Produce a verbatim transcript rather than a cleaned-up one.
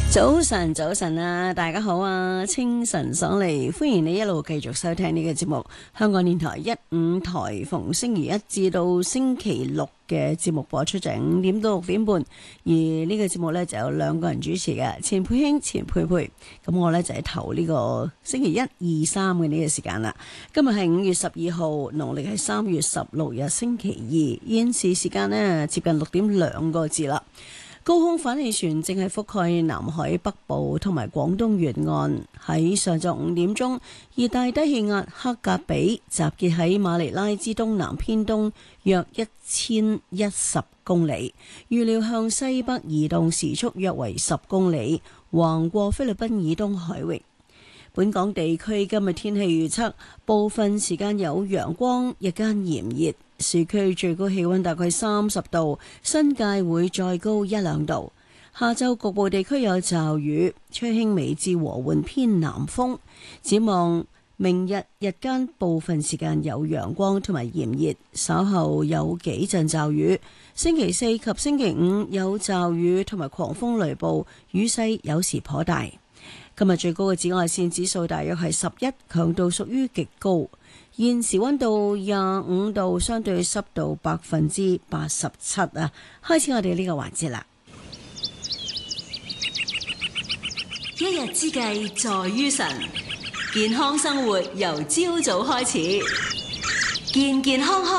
早晨，早晨啊！大家好啊！清晨爽利，歡迎你一路繼續收聽呢個節目。香港電台一五台逢星期一至到星期六嘅節目播出就係五點到六點半，而呢個節目呢，就有兩個人主持嘅，錢佩卿、錢佩佩。咁我呢，就係頭呢個星期一、二、三嘅呢個時間啦。今日係五月十二號，農曆係三月十六日星期二，現時時間呢，接近六點兩個字啦。高空反氣旋正係覆蓋南海北部同埋廣東沿岸。喺上晝五點鐘，熱帶低氣壓克格比集結喺馬尼拉之東南偏東約一千一十公里，預料向西北移動，時速約為十公里，橫過菲律賓以東海域。本港地區今日天氣預測，部分時間有陽光，日間炎熱。市區最高氣溫大概三十度，新界會再高一兩度。下晝局部地區有驟雨，吹輕微至和緩偏南風。展望明日日間部分時間有陽光同埋炎熱，稍後有幾陣驟雨。星期四及星期五有驟雨同埋狂風雷暴，雨勢有時頗大。今日最高嘅紫外線指數大約係十一，強度屬於極高。現時溫度廿五度，相對濕度百分之八十七啊！開始我哋呢個環節啦。 一日之計在於晨，健康生活由朝早開始，健健康康